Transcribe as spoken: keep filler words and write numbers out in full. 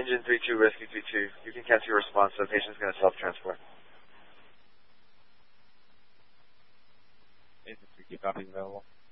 Engine three two, Rescue three two. You can cancel your response, so the patient's going to self-transport. Engine three two, copy available.